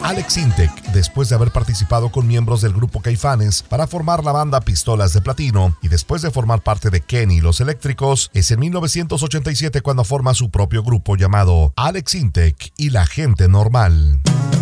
Alex Intec, después de haber participado con miembros del grupo Caifanes para formar la banda Pistolas de Platino y después de formar parte de Kenny y Los Eléctricos, es en 1987 cuando forma su propio grupo llamado Alex Intec y La Gente Normal.